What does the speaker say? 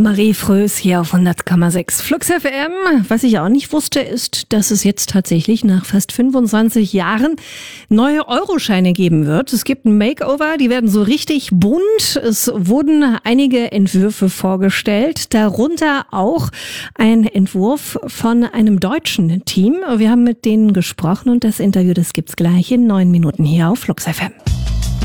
Marie Frös hier auf 100,6 Flux FM. Was ich auch nicht wusste, ist, dass es jetzt tatsächlich nach fast 25 Jahren neue Euroscheine geben wird. Es gibt ein Makeover, die werden so richtig bunt. Es wurden einige Entwürfe vorgestellt, darunter auch ein Entwurf von einem deutschen Team. Wir haben mit denen gesprochen und das Interview, das gibt's gleich in 9 Minuten hier auf Flux FM.